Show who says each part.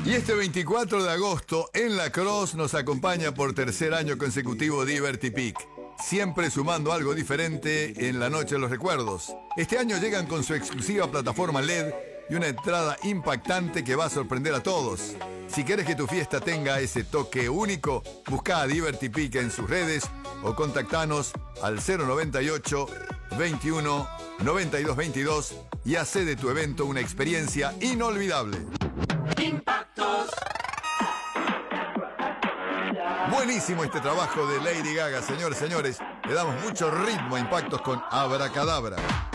Speaker 1: Y este 24 de agosto, en La Cross, nos acompaña por tercer año consecutivo Liberty Peak. Siempre sumando algo diferente en la noche de los recuerdos. Este año llegan con su exclusiva plataforma LED y una entrada impactante que va a sorprender a todos. Si quieres que tu fiesta tenga ese toque único, busca a Liberty Peak en sus redes o contactanos al 098 21 92 22 y hace de tu evento una experiencia inolvidable.
Speaker 2: Impactos.
Speaker 1: Buenísimo este trabajo de Lady Gaga, señores. Le damos mucho ritmo a Impactos con Abracadabra.